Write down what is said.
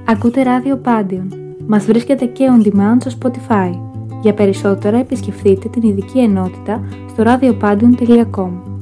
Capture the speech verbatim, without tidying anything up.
Ακούτε ράδιο Πάντιον. Μας βρίσκεται και on demand στο Spotify. Για περισσότερα επισκεφτείτε την ειδική ενότητα στο ραδιοπάντιον τελεία κομ.